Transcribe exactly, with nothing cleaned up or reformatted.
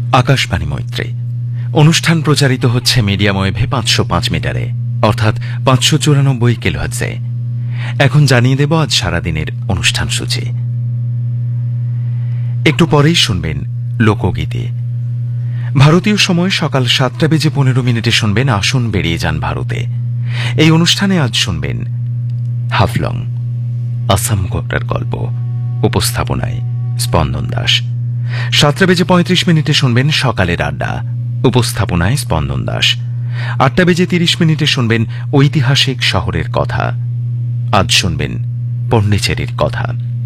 আকাশবাণী মৈত্রী অনুষ্ঠান প্রচারিত হচ্ছে মিডিয়াম ওয়েভে পাঁচশো পাঁচ মিটারে অর্থাৎ পাঁচশো চুরানব্বই কিলোহার্টজে। এখন জানিয়ে দেব আজ সারাদিনের অনুষ্ঠান সূচি। একটু পরেই শুনবেন লোকগীতি। ভারতীয় সময় সকাল সাতটা বেজে পনেরো মিনিটে শুনবেন আসুন বেরিয়ে যান ভারতে। এই অনুষ্ঠানে আজ শুনবেন হাফলং, আসাম কোটার গল্প, উপস্থাপনায় স্পন্দন দাস। সাতটা বেজে পঁয়ত্রিশ মিনিটে শুনবেন সকালের আড্ডা, উপস্থাপনায় স্পন্দন দাস। আটটা বেজে তিরিশ মিনিটে শুনবেন ঐতিহাসিক শহরের কথা। আজ শুনবেন পণ্ডিচেরির কথা।